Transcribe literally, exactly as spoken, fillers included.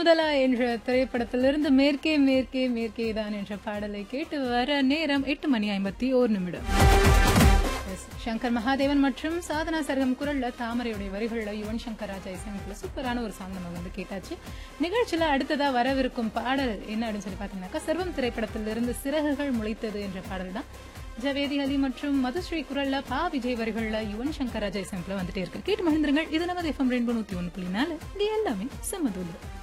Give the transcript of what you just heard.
காதலா என்ற திரைப்படத்திலிருந்து மேற்கே மேற்கே மேற்கே தான் என்ற பாடலை கேட்டு வர நேரம் எட்டு மணி ஐம்பத்தி ஓர் நிமிடம். சங்கர் மகாதேவன் மற்றும் சாதனா சர்கம் குரல்ல தாமரையுடைய வரிகள்ல யுவன் சங்கர் ராஜா இசையமைப்புல சூப்பரான ஒரு சாங் நம்ம வந்து கேட்டாச்சு. நிகழ்ச்சியில அடுத்ததா வரவிருக்கும் பாடல் என்ன அப்படின்னு சொல்லி பாத்தீங்கன்னாக்கா சர்வம் திரைப்படத்திலிருந்து சிறகுகள் முளைத்தது என்ற பாடல் தான். ஜவேதி அலி மற்றும் மதுஸ்ரீ குரல்ல பா விஜய் வரிகள்ல யுவன் சங்கர் ராஜா இசையமைப்புல வந்துட்டே இருக்கு. கேட்டு மகிழ்ந்துருங்கள். இது நமது எஃப்எம் ரெயின்போ நூத்தி ஒன்று புள்ளி நாலு. இது எல்லாமே செம்மதூள்.